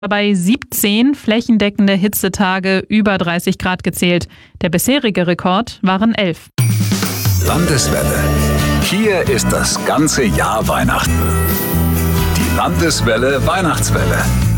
Dabei 17 flächendeckende Hitzetage über 30 Grad gezählt. Der bisherige Rekord waren 11. Landeswelle. Hier ist das ganze Jahr Weihnachten. Die Landeswelle Weihnachtswelle.